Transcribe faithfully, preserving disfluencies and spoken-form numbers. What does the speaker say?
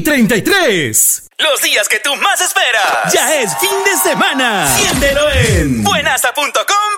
treinta y tres. Los días que tú más esperas. Ya es fin de semana. Siéntelo en buenasa punto com